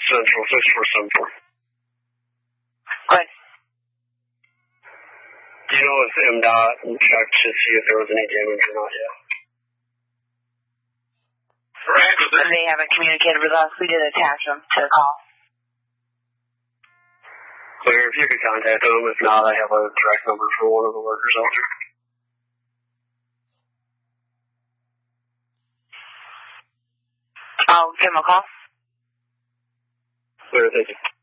Central 6474. Good. Do you know if MDOT checked to see if there was any damage or not yet? They haven't communicated with us. We did attach them to the call. Clear, if you could contact them. If not, I have a direct number for one of the workers out there. I'll give them a call. Clear, thank you.